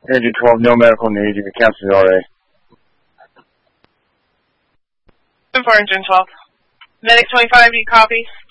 Engine 12, no medical needs. You can cancel the RA. 10-4, Engine 12. Medic 25, you copy?